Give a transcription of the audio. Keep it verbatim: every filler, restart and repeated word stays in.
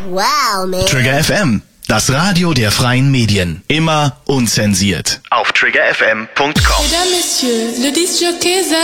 Wow, man. Trigger F M, das Radio der freien Medien. Immer unzensiert. Auf trigger f m punkt com. Mesdames, Messieurs, le disc jockey